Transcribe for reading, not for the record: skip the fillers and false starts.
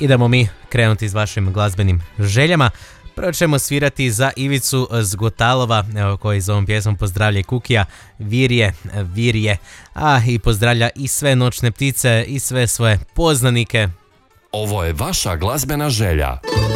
Idemo mi krenuti s vašim glazbenim željama. Prvo ćemo svirati za Ivicu Zgotalova, koji za ovom pjesmom pozdravlja i Kukija, Virje, a i pozdravlja i sve noćne ptice i sve svoje poznanike. Ovo je vaša glazbena želja.